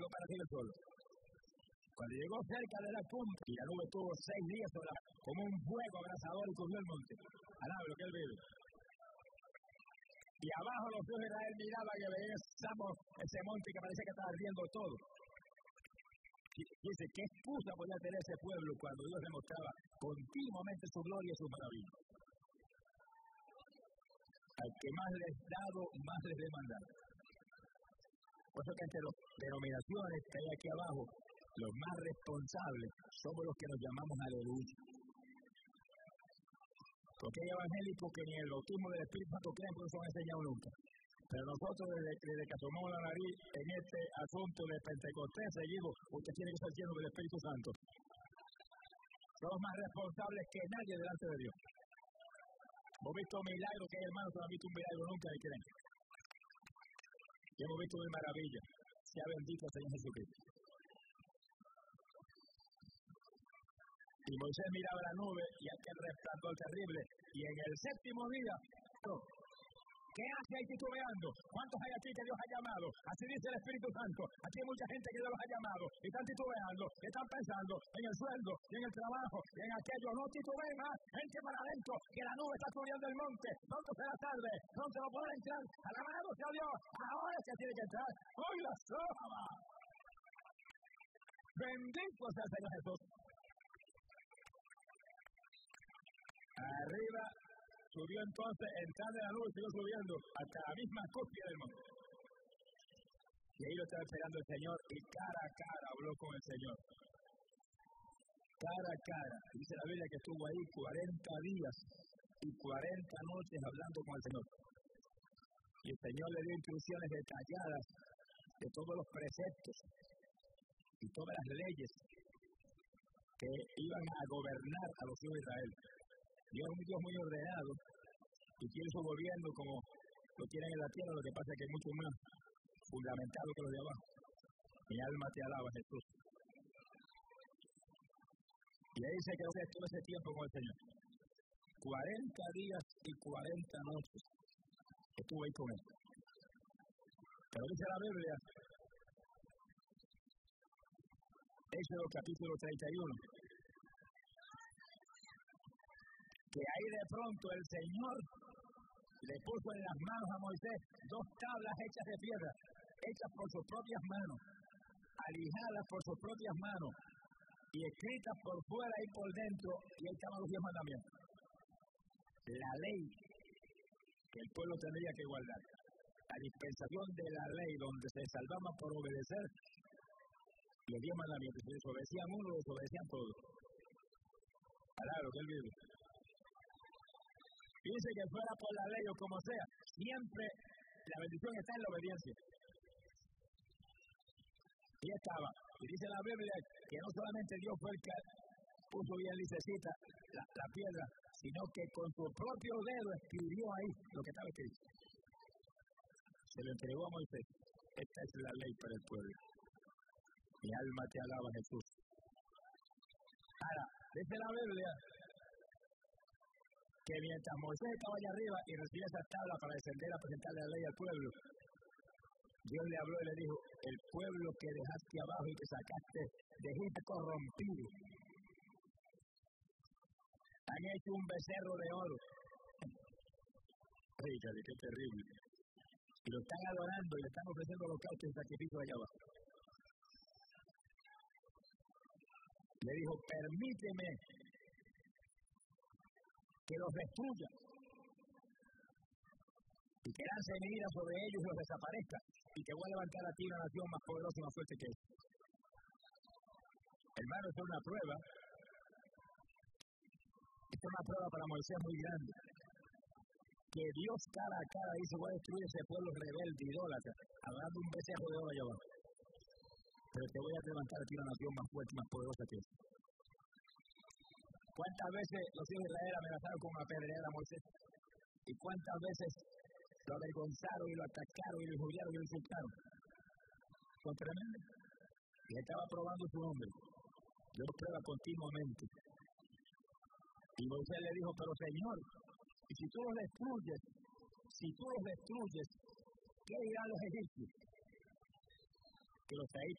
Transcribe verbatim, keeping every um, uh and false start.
para arriba el sol. Cuando llegó cerca de la cumbre, y la nube tuvo seis días sobre la, como un fuego abrasador y cubrió el monte. Alaba lo que él vive. Y abajo los hijos de Israel miraban y veían ese monte que parecía que estaba ardiendo todo. Y dice, ¿qué excusa podía tener ese pueblo cuando Dios demostraba continuamente su gloria y su maravilla? Al que más les he dado, más les he mandado. Por eso que entre las denominaciones que hay aquí abajo, los más responsables somos los que nos llamamos aleluya. Porque hay evangélicos que ni el bautismo del Espíritu Santo creen, porque no se han enseñado nunca. Pero nosotros, desde, desde que asomamos la nariz en este asunto de Pentecostés, seguimos, usted tiene que estar lleno del Espíritu Santo. Somos más responsables que nadie delante de Dios. Hemos visto milagros que hay hermanos que no han visto un milagro nunca y creen. Y hemos visto una maravilla. Sea bendito el Señor Jesucristo. Y Moisés miraba la nube y aquel resplandor terrible. Y en el séptimo día, ¿qué hace ahí titubeando? ¿Cuántos hay aquí que Dios ha llamado? Así dice el Espíritu Santo. Aquí hay mucha gente que Dios los ha llamado. Y están titubeando, y están pensando en el sueldo, y en el trabajo, y en aquello. No titubeen más. Gente para adentro, que la nube está cubriendo el monte. Pronto será tarde. Pronto no podrá entrar. Alabado sea Dios. Ahora es que tiene que entrar. ¡Hoy la soja! Bendito sea el Señor Jesús. Arriba subió entonces, entrando en la nube, siguió subiendo hasta la misma cúspide del monte. Y ahí lo estaba esperando el Señor, y cara a cara habló con el Señor. Cara a cara. Dice la Biblia que estuvo ahí cuarenta días y cuarenta noches hablando con el Señor. Y el Señor le dio instrucciones detalladas de todos los preceptos y todas las leyes que iban a gobernar a los hijos de Israel. Dios es un Dios muy ordenado y quiere su gobierno como lo tienen en la tierra, lo que pasa es que es mucho más fundamentado que lo de abajo. Mi alma te alaba, Jesús. Y ahí se quedó todo ese tiempo con el Señor. cuarenta días y cuarenta noches estuve ahí con él. Pero dice la Biblia, Éxodo capítulo treinta y uno, que ahí de pronto el Señor le puso en las manos a Moisés dos tablas hechas de piedra, hechas por sus propias manos, alijadas por sus propias manos y escritas por fuera y por dentro, y ahí estaban los diez mandamientos. La ley que el pueblo tendría que guardar, la dispensación de la ley donde se salvaban por obedecer los diez mandamientos. Si desobedecían uno, desobedecían todos. Claro que él vive. Dice que fuera por la ley o como sea, siempre la bendición está en la obediencia. Y estaba. Y dice la Biblia que no solamente Dios fue el que puso bien licecita la, la piedra, sino que con su propio dedo escribió ahí lo que estaba escrito. Se lo entregó a Moisés. Esta es la ley para el pueblo. Mi alma te alaba, Jesús. Ahora, dice la Biblia que mientras Moisés estaba allá arriba y recibía esa tabla para descender a presentarle la ley al pueblo, Dios le habló y le dijo, el pueblo que dejaste abajo y que sacaste de Egipto corrompido, han hecho un becerro de oro. Fíjate, qué terrible. Y lo están adorando y le están ofreciendo holocaustos y sacrificios allá abajo. Le dijo, permíteme que los destruya y que lance mi ira sobre ellos y los desaparezca, y que voy a levantar a ti una nación más poderosa y más fuerte que esta. Hermano, esto es una prueba. Esto es una prueba para Moisés muy grande. Que Dios cara a cara dice, voy a destruir ese pueblo rebelde, idólatra, hablando un becerro de oro allá abajo. Pero te voy a levantar a ti una nación más fuerte y más poderosa que esta. ¿Cuántas veces los hijos de Israel amenazaron con apedrear a Moisés? ¿Y cuántas veces lo avergonzaron y lo atacaron y lo injuriaron y lo insultaron? Son tremendos. Y estaba probando su nombre. Dios prueba continuamente. Y Moisés le dijo, pero Señor, y si tú los destruyes, si tú los destruyes, ¿qué dirán los egipcios? Que los traíste